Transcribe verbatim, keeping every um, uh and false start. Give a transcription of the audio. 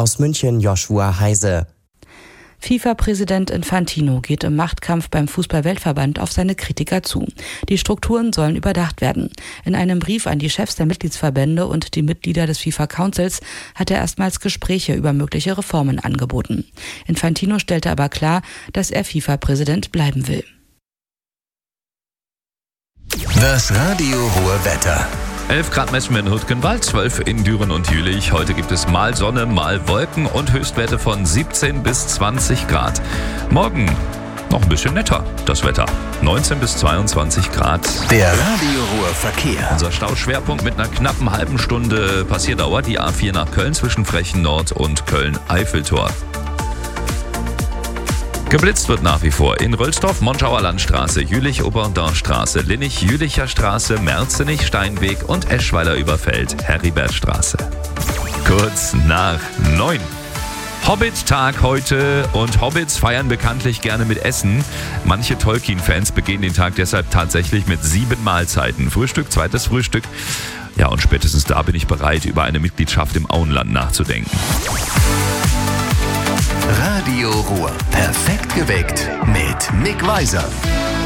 Aus München Joshua Heise. FIFA-Präsident Infantino geht im Machtkampf beim Fußball-Weltverband auf seine Kritiker zu. Die Strukturen sollen überdacht werden. In einem Brief an die Chefs der Mitgliedsverbände und die Mitglieder des FIFA-Councils hat er erstmals Gespräche über mögliche Reformen angeboten. Infantino stellte aber klar, dass er FIFA-Präsident bleiben will. Das Radio Ruhr Wetter. elf Grad messen wir in Hütgenwald, zwölf in Düren und Jülich. Heute gibt es mal Sonne, mal Wolken und Höchstwerte von siebzehn bis zwanzig Grad. Morgen noch ein bisschen netter, das Wetter. neunzehn bis zweiundzwanzig Grad. Der Radio Ruhr Verkehr. Unser Stauschwerpunkt mit einer knappen halben Stunde Passierdauer, die A vier nach Köln zwischen Frechen Nord und Köln-Eiffeltor. Geblitzt wird nach wie vor in Rölsdorf, Monschauer Landstraße, Jülich-Oberndorfstraße, Linnig-Jülicher Straße, Merzenich, Steinweg und Eschweiler-Überfeld, Heribertstraße. Kurz nach neun. Hobbit-Tag heute und Hobbits feiern bekanntlich gerne mit Essen. Manche Tolkien-Fans begehen den Tag deshalb tatsächlich mit sieben Mahlzeiten. Frühstück, zweites Frühstück. Ja, und spätestens da bin ich bereit, über eine Mitgliedschaft im Auenland nachzudenken. Radio Ruhr. Perfekt geweckt mit Mick Weiser.